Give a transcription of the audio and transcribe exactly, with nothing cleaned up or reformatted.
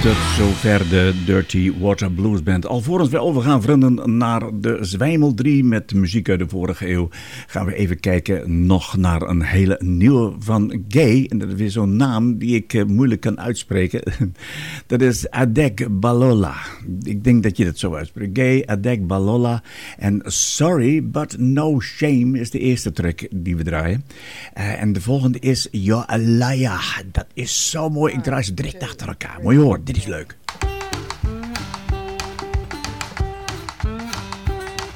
Tot zover de Dirty Water Blues Band. Alvorens we overgaan, vrienden, naar de Zwijmel drie met muziek uit de vorige eeuw, gaan we even kijken nog naar een hele nieuwe van Gay. En dat is weer zo'n naam die ik uh, moeilijk kan uitspreken. Dat is Adegbalola. Ik denk dat je dat zo uitspreekt. Gay Adegbalola. En Sorry But No Shame is de eerste track die we draaien. Uh, en de volgende is Yo Alaya. Dat is zo mooi. Ik draai ze direct achter elkaar. Moet je horen, dit is leuk.